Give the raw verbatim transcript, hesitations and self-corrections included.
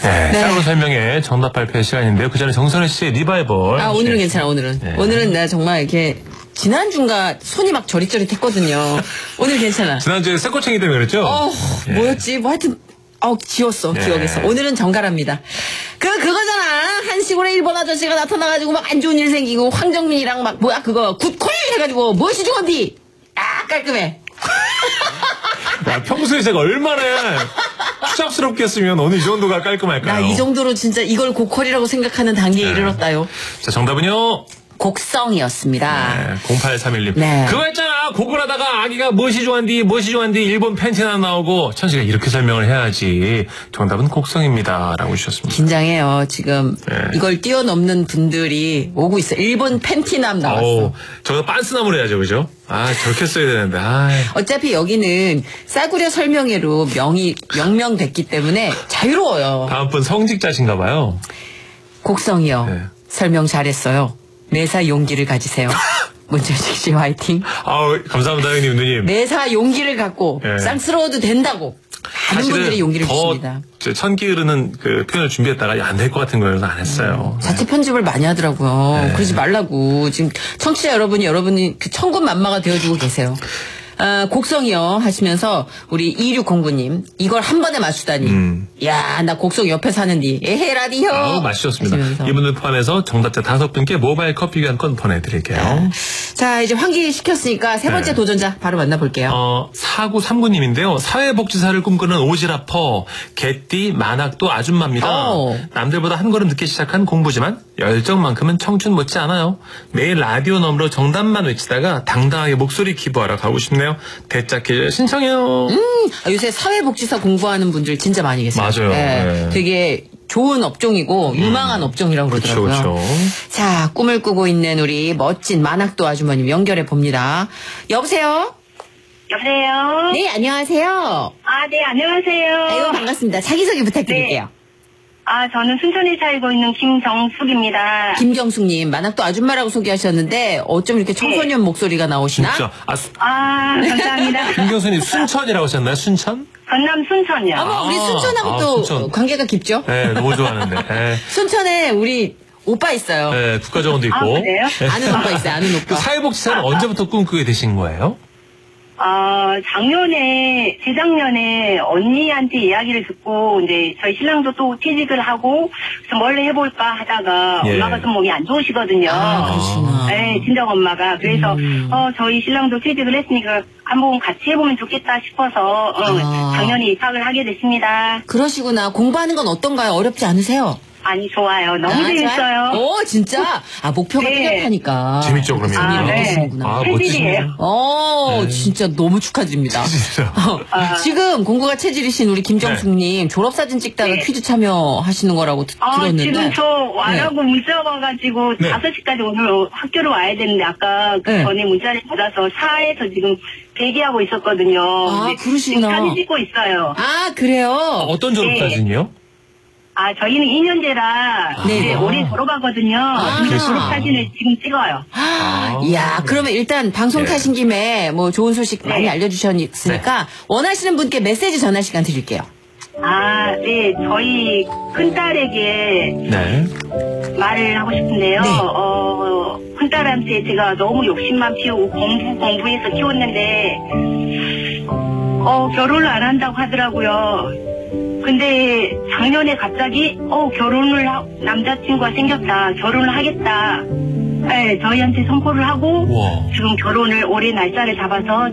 네, 네. 짤로 설명에 정답 발표 시간인데요. 그 전에 정선혜 씨의 리바이벌. 아, 오늘은 괜찮아, 오늘은. 네. 오늘은 내가 정말 이렇게, 지난주인가 손이 막 저릿저릿했거든요. 오늘 괜찮아. 지난주에 새꼬챙이 때문에 그랬죠? 어, 예. 뭐였지? 뭐 하여튼, 어, 지웠어, 네. 기억에서. 오늘은 정갈합니다. 그, 그거잖아. 한시골에 일본 아저씨가 나타나가지고 막 안 좋은 일 생기고, 황정민이랑 막, 뭐야, 그거, 굿콜 해가지고, 무엇이 좋은디? 아, 깔끔해. 야, 평소에 제가 얼마나 추잡스럽게 했으면 오늘 이 정도가 깔끔할까요? 나 이 정도로 진짜 이걸 고퀄이라고 생각하는 단계에 네. 이르렀다요. 자, 정답은요? 곡성이었습니다. 네, 공팔삼일 님. 네. 그거 했잖아. 곡을 하다가 아기가 무엇이 좋아한디, 무엇이 좋아한디, 일본 팬티나 나오고, 천식아 이렇게 설명을 해야지. 정답은 곡성입니다. 라고 주셨습니다. 긴장해요. 지금 네. 이걸 뛰어넘는 분들이 오고 있어요. 일본 팬티남 나왔어. 어우, 저거 빤스나무로 해야죠, 그죠? 아, 저렇게 써야 되는데, 아 어차피 여기는 싸구려 설명회로 명이 명명됐기 때문에 자유로워요. 다음 분 성직자신가 봐요. 곡성이요. 네. 설명 잘했어요. 매사 용기를 가지세요. 문철식 씨 화이팅. 아우, 감사합니다, 형님, 누님. 매사 용기를 갖고 네. 쌍스러워도 된다고. 많은 분들이 용기를 주십니다. 더 천기 흐르는 그 표현을 준비했다가 안 될 것 같은 거여서 안 했어요. 자체 편집을 많이 하더라고요. 네. 그러지 말라고. 지금 청취자 여러분이 여러분이 그 천군만마가 되어주고 계세요. 아, 곡성이요 하시면서 우리 이육공구 님 이걸 한 번에 맞추다니. 음. 야, 나 곡성 옆에 사는디. 에헤 라디오. 아우, 맛있었습니다. 하시면서. 이분들 포함해서 정답자 다섯 분께 모바일 커피 교환권 보내드릴게요. 자, 이제 환기 시켰으니까 세 번째 네. 도전자 바로 만나볼게요. 어, 사구삼구 님인데요. 사회복지사를 꿈꾸는 오지라퍼, 개띠, 만학도 아줌마입니다. 오. 남들보다 한 걸음 늦게 시작한 공부지만 열정만큼은 청춘 못지 않아요. 매일 라디오 너머로 정답만 외치다가 당당하게 목소리 기부하러 가고 싶네요. 대짜 퀴즈 신청해요. 음, 아, 요새 사회복지사 공부하는 분들 진짜 많이 계세요. 맞아요. 네, 네. 되게 좋은 업종이고 유망한 업종이라고 그렇죠, 그러더라고요. 그렇죠. 자, 꿈을 꾸고 있는 우리 멋진 만학도 아주머님 연결해 봅니다. 여보세요? 여보세요? 네, 안녕하세요. 아, 네, 안녕하세요. 아이고, 반갑습니다. 자기소개 부탁드릴게요. 아, 저는 순천에 살고 있는 김정숙입니다. 김경숙님, 만학도 아줌마라고 소개하셨는데 어쩜 이렇게 청소년 목소리가 나오시나? 진짜. 아, 수- 아, 감사합니다. 김경선님 순천이라고 하셨나요? 순천? 전남 순천이요. 어머, 우리 아, 순천하고 아, 또 순천. 관계가 깊죠? 네, 너무 좋아하는데. 네. 순천에 우리 오빠 있어요. 네, 국가정원도 있고. 아, 그래요? 네. 아는 오빠 있어요, 아는 그 오빠. 사회복지사는 언제부터 꿈꾸게 되신 거예요? 아, 작년에, 재작년에 언니한테 이야기를 듣고, 이제 저희 신랑도 또 퇴직을 하고, 그래서 뭘 해볼까 하다가, 예. 엄마가 좀 몸이 안 좋으시거든요. 아, 그러시구나. 네, 친정 엄마가. 그래서, 음. 어, 저희 신랑도 퇴직을 했으니까 한번 같이 해보면 좋겠다 싶어서, 어, 아. 작년에 입학을 하게 됐습니다. 그러시구나. 공부하는 건 어떤가요? 어렵지 않으세요? 아니, 좋아요. 너무 아, 재밌어요. 오, 진짜? 아, 목표가 네. 뚜렷하니까. 재밌죠, 그러면. 아, 재미를 네. 느끼시는구나. 아, 체질이에요. 멋지시네요. 어, 네. 진짜 너무 축하드립니다. 진짜. 어, 아. 지금 공부가 체질이신 우리 김정숙님 졸업사진 찍다가 네. 퀴즈 참여하시는 거라고 드- 아, 들었는데. 지금 저 와라고 문자 와가지고 네. 다섯 시까지 오늘 학교로 와야 되는데 아까 그 네. 전에 문자를 받아서 차에서 지금 대기하고 있었거든요. 아, 근데 그러시구나. 지금 사진 찍고 있어요. 아, 그래요? 어떤 졸업사진이요? 아, 저희는 이 년제라 네. 이제 아. 올해 졸업하거든요. 근데 그러시구나. 졸업 사진을 지금 찍어요. 아, 이야, 그러면 일단 방송 네. 타신 김에 뭐 좋은 소식 네. 많이 알려주셨으니까 원하시는 분께 메시지 전할 시간 드릴게요. 아, 네, 저희 큰딸에게 네. 말을 하고 싶은데요. 네. 어, 큰딸한테 제가 너무 욕심만 피우고 공부, 공부해서 키웠는데, 어, 결혼을 안 한다고 하더라고요. 근데 작년에 갑자기, 어, 결혼을, 하, 남자친구가 생겼다. 결혼을 하겠다. 네, 저희한테 선포를 하고, 우와. 지금 결혼을 올해 날짜를 잡아서